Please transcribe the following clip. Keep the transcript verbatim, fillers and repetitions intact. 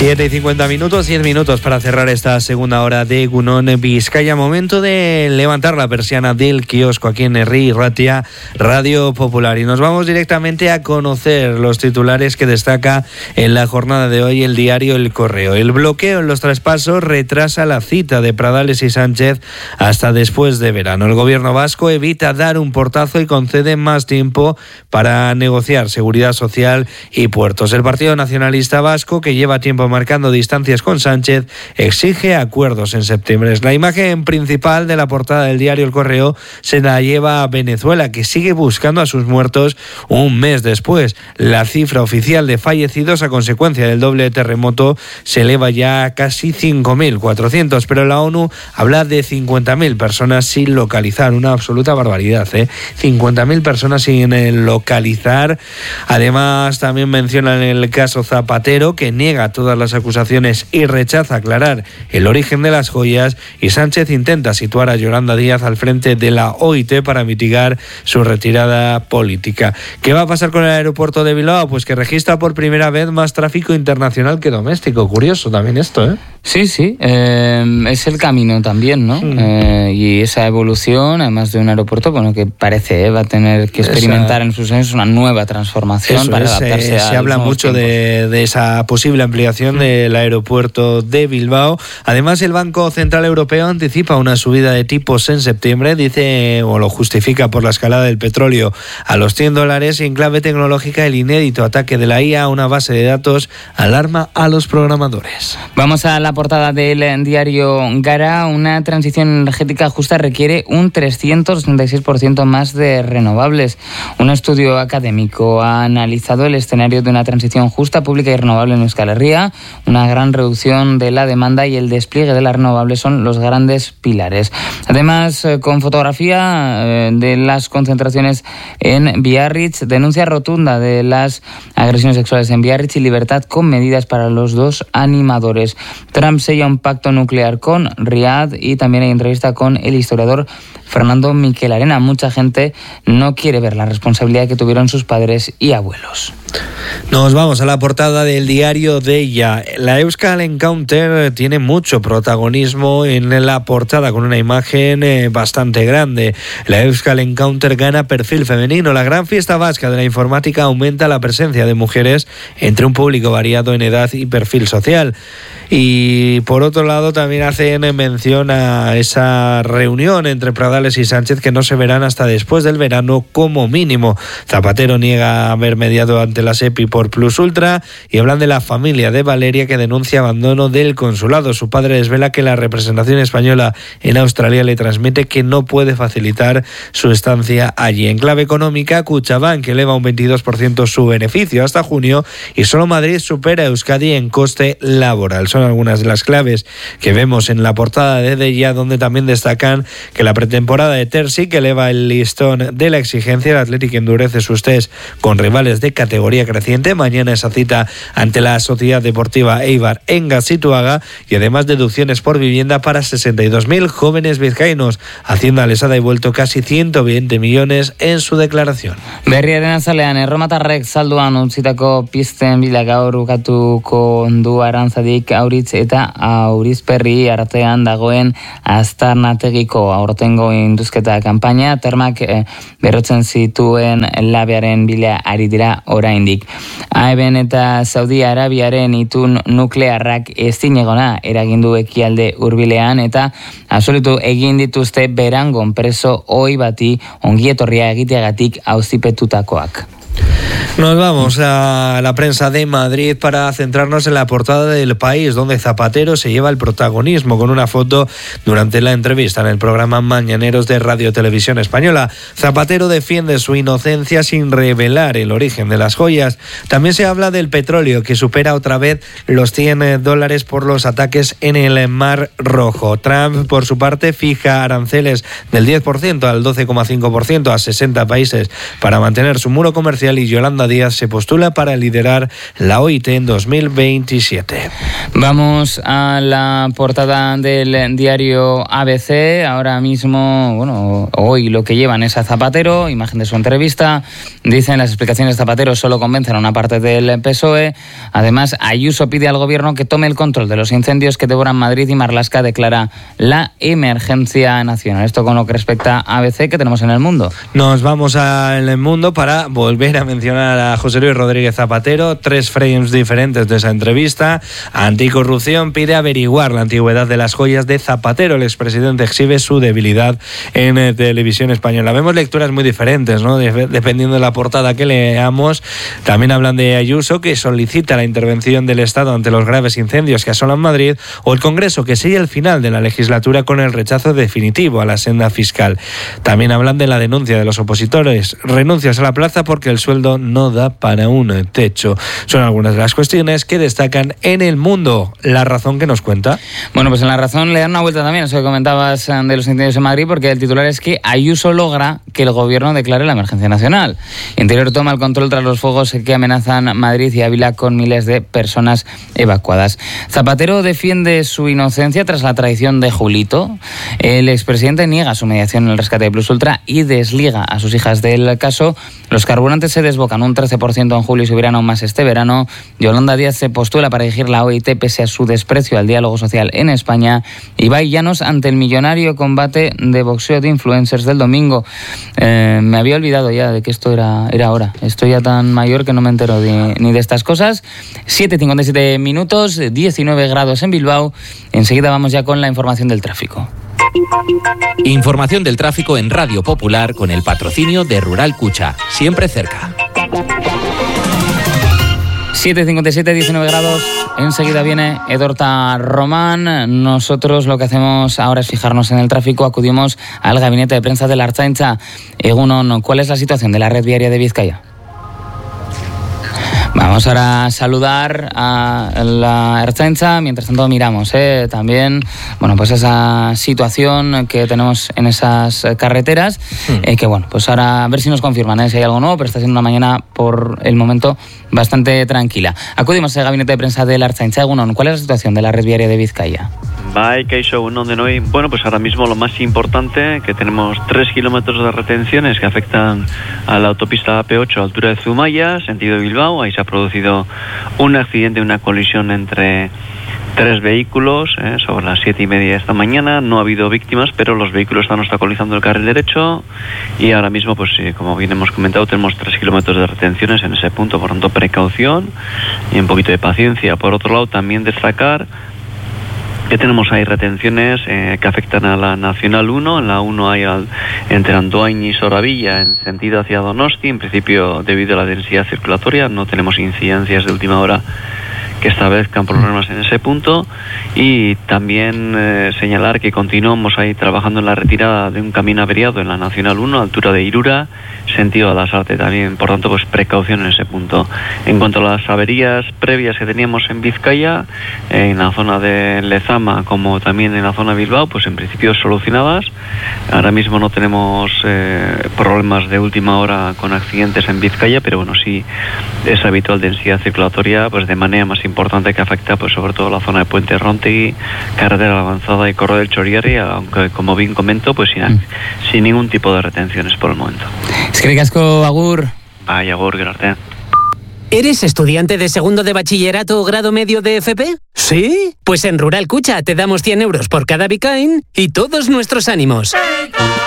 siete y cincuenta minutos, diez minutos para cerrar esta segunda hora de Egunon Vizcaya. Momento de levantar la persiana del kiosco aquí en Herri Ratia, Radio Popular. Y nos vamos directamente a conocer los titulares que destaca en la jornada de hoy el diario El Correo. El bloqueo en los traspasos retrasa la cita de Pradales y Sánchez hasta después de verano. El gobierno vasco evita dar un portazo y concede más tiempo para negociar seguridad social y puertos. El Partido Nacionalista Vasco, que lleva tiempo marcando distancias con Sánchez, exige acuerdos en septiembre. La imagen principal de la portada del diario El Correo se la lleva a Venezuela, que sigue buscando a sus muertos un mes después. La cifra oficial de fallecidos a consecuencia del doble terremoto se eleva ya a casi cinco mil cuatrocientos, pero la ONU habla de cincuenta mil personas sin localizar. Una absoluta barbaridad, ¿eh? cincuenta mil personas sin eh, localizar. Además, también mencionan el caso Zapatero, que niega todas las acusaciones y rechaza aclarar el origen de las joyas, y Sánchez intenta situar a Yolanda Díaz al frente de la O I T para mitigar su retirada política. ¿Qué va a pasar con el aeropuerto de Bilbao? Pues que registra por primera vez más tráfico internacional que doméstico. Curioso también esto, ¿eh? Sí, sí, eh, es el camino también, ¿no? Sí. Eh, y esa evolución, además de un aeropuerto, bueno, que parece eh, va a tener que experimentar esa, en sus años una nueva transformación para es, adaptarse eh, a se habla mucho de, de esa posible ampliación del aeropuerto de Bilbao. Además, el Banco Central Europeo anticipa una subida de tipos en septiembre, dice o lo justifica por la escalada del petróleo a los cien dólares, y en clave tecnológica el inédito ataque de la I A a una base de datos alarma a los programadores. Vamos a la portada del diario Gara. Una transición energética justa requiere un trescientos setenta y seis por ciento más de renovables. Un estudio académico ha analizado el escenario de una transición justa, pública y renovable en Euskal Herria. Una gran reducción de la demanda y el despliegue de las renovables son los grandes pilares. Además, con fotografía de las concentraciones en Biarritz, denuncia rotunda de las agresiones sexuales en Biarritz y libertad con medidas para los dos animadores. Trump sella un pacto nuclear con Riad, y también hay entrevista con el historiador Fernando Miquelarena. Mucha gente no quiere ver la responsabilidad que tuvieron sus padres y abuelos. Nos vamos a la portada del diario Deia. La Euskal Encounter tiene mucho protagonismo en la portada, con una imagen eh, bastante grande. La Euskal Encounter gana perfil femenino. La gran fiesta vasca de la informática aumenta la presencia de mujeres entre un público variado en edad y perfil social. Y por otro lado también hacen mención a esa reunión entre Pradales y Sánchez, que no se verán hasta después del verano como mínimo. Zapatero niega haber mediado ante la SEPI por Plus Ultra, y hablan de la familia de Valeria, que denuncia abandono del consulado. Su padre desvela que la representación española en Australia le transmite que no puede facilitar su estancia allí. En clave económica, Kutxabank eleva un veintidós por ciento su beneficio hasta junio, y solo Madrid supera a Euskadi en coste laboral. Son algunas de las claves que vemos en la portada de Deia, donde también destacan que la pretemporada de Terzic eleva el listón de la exigencia. El Athletic endurece sus test con rivales de categoría creciente. Mañana esa cita ante la Sociedad Deportiva Eibar en Gazituaga, y además deducciones por vivienda para sesenta y dos mil jóvenes vizcaínos. Hacienda les ha devuelto casi ciento veinte millones en su declaración. Berriaren azalean, erromatarrek salduan utzitako pisten bila gaur ukatuko du Arantzadik Auritz eta Aurizperri artean dagoen aztarnategiko aurtengo induzketa kanpaina. Termak eh, berrotzen zituen labearen bila ari dira oraindik. Aeben eta Saudi Arabiaren itun nuklearrak ezinegona eragindu ekialde hurbilean, eta absolutu egin dituzte Berangon preso ohi bati ongietorria egiteagatik auzipetutakoak. Nos vamos a la prensa de Madrid para centrarnos en la portada del País, donde Zapatero se lleva el protagonismo con una foto durante la entrevista en el programa Mañaneros de Radio Televisión Española. Zapatero defiende su inocencia sin revelar el origen de las joyas. También se habla del petróleo, que supera otra vez los cien dólares por los ataques en el Mar Rojo. Trump, por su parte, fija aranceles del diez por ciento al doce coma cinco por ciento a sesenta países para mantener su muro comercial Espacial y Yolanda Díaz se postula para liderar la O I T en dos mil veintisiete. Vamos a la portada del diario A B C. Ahora mismo, bueno, hoy lo que llevan es a Zapatero, imagen de su entrevista. Dicen las explicaciones de Zapatero solo convencen a una parte del P S O E. Además, Ayuso pide al gobierno que tome el control de los incendios que devoran Madrid y Marlaska declara la emergencia nacional. Esto con lo que respecta a A B C, que tenemos en El Mundo. Nos vamos al Mundo para volver a mencionar a José Luis Rodríguez Zapatero. Tres frames diferentes de esa entrevista. Anticorrupción pide averiguar la antigüedad de las joyas de Zapatero. El expresidente exhibe su debilidad en eh, televisión española. Vemos lecturas muy diferentes, ¿no? De, dependiendo de la portada que leamos. También hablan de Ayuso, que solicita la intervención del Estado ante los graves incendios que asolan Madrid, o el Congreso, que sigue el final de la legislatura con el rechazo definitivo a la senda fiscal. También hablan de la denuncia de los opositores. Renuncias a la plaza porque el sueldo no da para un techo. Son algunas de las cuestiones que destacan en El Mundo. La Razón, que nos cuenta. Bueno, pues en La Razón le dan una vuelta también a eso que comentabas de los incendios en Madrid, porque el titular es que Ayuso logra que el gobierno declare la emergencia nacional. Interior toma el control tras los fuegos que amenazan Madrid y Ávila con miles de personas evacuadas. Zapatero defiende su inocencia tras la traición de Julito. El expresidente niega su mediación en el rescate de Plus Ultra y desliga a sus hijas del caso. Los carburantes se desbocan un trece por ciento en julio y subirán aún más este verano. Yolanda Díaz se postula para dirigir la O I T pese a su desprecio al diálogo social en España. Ibai Llanos ante el millonario combate de boxeo de influencers del domingo. Eh, me había olvidado ya de que esto era, era ahora. Estoy ya tan mayor que no me entero de, ni de estas cosas. siete cincuenta y siete minutos, diecinueve grados en Bilbao. Enseguida vamos ya con la información del tráfico. Información del tráfico en Radio Popular con el patrocinio de Rural Cucha, siempre cerca. siete cincuenta y siete, diecinueve grados. Enseguida viene Edorta Román. Nosotros lo que hacemos ahora es fijarnos en el tráfico. Acudimos al gabinete de prensa de la Ertzaintza. Egunon, ¿cuál es la situación de la red viaria de Vizcaya? Vamos ahora a saludar a la Ertzaintza. Mientras tanto miramos ¿eh? también bueno, pues esa situación que tenemos en esas carreteras, mm. eh, que bueno, pues ahora a ver si nos confirman ¿eh? si hay algo nuevo, pero está siendo una mañana por el momento bastante tranquila. Acudimos al gabinete de prensa de la Ertzaintza. Egunon, ¿cuál es la situación de la red viaria de Vizcaya? Bye, Kaixo, uno de hoy. Bueno, pues ahora mismo lo más importante, que tenemos tres kilómetros de retenciones que afectan a la autopista A P ocho a altura de Zumaya, sentido Bilbao. Ahí se ha producido un accidente, una colisión entre tres vehículos eh, sobre las siete y media de esta mañana. No ha habido víctimas, pero los vehículos están obstaculizando el carril derecho y ahora mismo, pues sí, como bien hemos comentado, tenemos tres kilómetros de retenciones en ese punto. Por tanto, precaución y un poquito de paciencia. Por otro lado, también destacar que tenemos ahí retenciones eh, que afectan a la Nacional uno. En la uno hay al, entre Andoain y Soravilla en sentido hacia Donosti. En principio, debido a la densidad circulatoria, no tenemos incidencias de última hora que establezcan problemas en ese punto. Y también eh, señalar que continuamos ahí trabajando en la retirada de un camino averiado en la Nacional uno, a altura de Irura, sentido a Lasarte también. Por tanto, pues precaución en ese punto. En cuanto a las averías previas que teníamos en Vizcaya, eh, en la zona de Lezama como también en la zona de Bilbao, pues en principio solucionadas. Ahora mismo no tenemos eh, problemas de última hora con accidentes en Vizcaya, pero bueno, sí es habitual densidad circulatoria pues de manera más importante que afecta pues sobre todo la zona de Puente Rontegui, carretera avanzada y Corro del Chorierri, aunque como bien comento, pues sin, mm. sin ningún tipo de retenciones por el momento. Eskerrik asko, agur. Bai, agur, gerarte. ¿Eres estudiante de segundo de bachillerato o grado medio de F P? ¿Sí? Pues en Rural Cucha te damos cien euros por cada Bicain y todos nuestros ánimos.